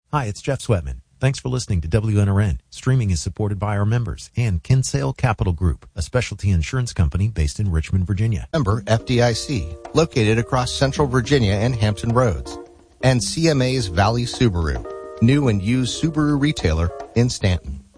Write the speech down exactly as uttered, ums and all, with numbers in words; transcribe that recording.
Hi, it's Jeff Sweatman. Thanks for listening to W N R N. Streaming is supported by our members and Kinsale Capital Group, a specialty insurance company based in Richmond, Virginia. Member F D I C, located across Central Virginia and Hampton Roads. And C M A's Valley Subaru, new and used Subaru retailer in Stanton.